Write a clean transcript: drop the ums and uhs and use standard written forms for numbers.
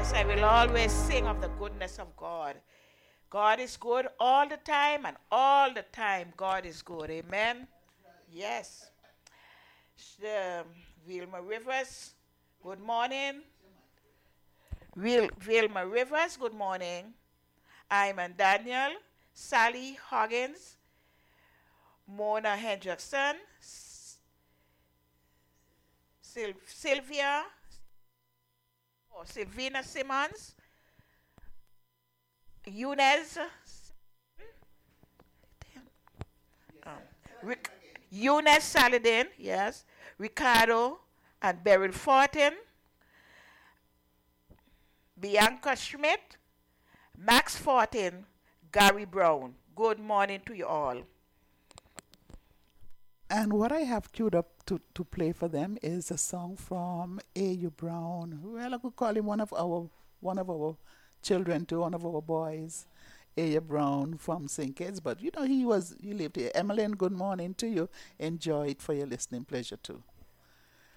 Yes, I will always sing of the goodness of God. God is good all the time, and all the time God is good. Amen. Yes. Um, Vilma Rivers, good morning. Vilma Rivers, good morning. Iman Daniel, Sally Hoggins, Mona Hendrickson, Sylvia, Sylvina Simmons, Eunice, um, Rick, Eunice Saladin, yes, Ricardo and Beryl Fortin, Bianca Schmidt, Max Fortin, Gary Brown. Good morning to you all. And what I have queued up to play for them is a song from A.U. Brown. Well, I could call him one of our children too, one of our boys. A.U. Brown from St. Kitts, but he lived here. Emmeline, good morning to you. Enjoy it for your listening pleasure too.